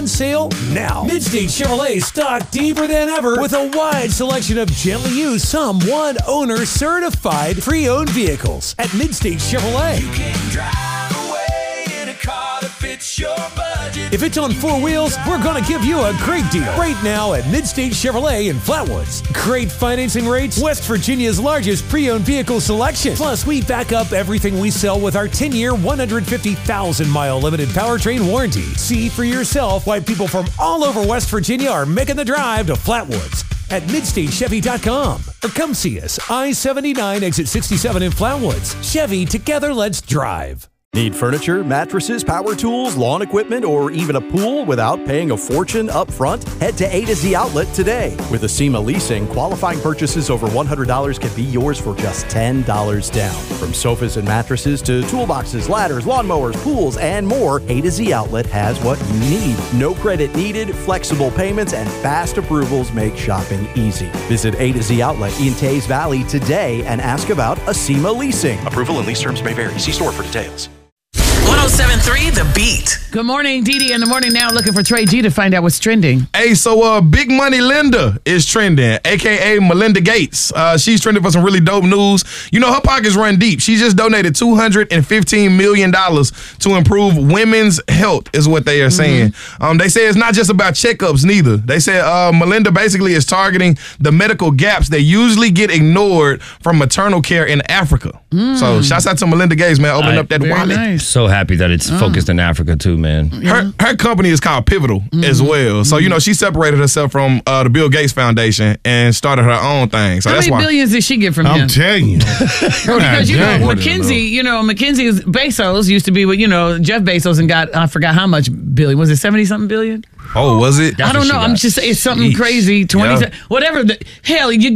Sale now. Midstate Chevrolet stock deeper than ever with a wide selection of gently used, some one-owner certified pre-owned vehicles at Midstate Chevrolet. You can drive away in a car that fits your budget. If it's on four wheels, we're going to give you a great deal right now at Midstate Chevrolet in Flatwoods. Great financing rates, West Virginia's largest pre-owned vehicle selection. Plus, we back up everything we sell with our 10-year, 150,000-mile limited powertrain warranty. See for yourself why people from all over West Virginia are making the drive to Flatwoods at MidstateChevy.com. Or come see us, I-79, exit 67 in Flatwoods. Chevy, together, let's drive. Need furniture, mattresses, power tools, lawn equipment, or even a pool without paying a fortune up front? Head to A to Z Outlet today. With Acima Leasing, qualifying purchases over $100 can be yours for just $10 down. From sofas and mattresses to toolboxes, ladders, lawnmowers, pools, and more, A to Z Outlet has what you need. No credit needed, flexible payments, and fast approvals make shopping easy. Visit A to Z Outlet in Tays Valley today and ask about Acima Leasing. Approval and lease terms may vary. See store for details. 107.3 The Beat. Good morning, Dee in the morning now, looking for Trey G to find out what's trending. Hey, so Big Money Linda is trending, a.k.a. Melinda Gates. She's trending for some really dope news. You know, her pockets run deep. She just donated $215 million to improve women's health, is what they are saying. They say it's not just about checkups, neither. They said Melinda basically is targeting the medical gaps that usually get ignored from maternal care in Africa. So shouts out to Melinda Gates, man, opening up that wallet. Nice. So happy that it's focused in Africa too, man. Her company is called Pivotal as well. So, you know, she separated herself from the Bill Gates Foundation and started her own thing. So How many billions did she get from him? I'm telling you. Because, you know, McKinsey Bezos used to be with, Jeff Bezos and got, I forgot how much billion. Was it 70-something billion? Oh, was it? I don't know. I'm just saying it's something crazy. 20, whatever. Hell, you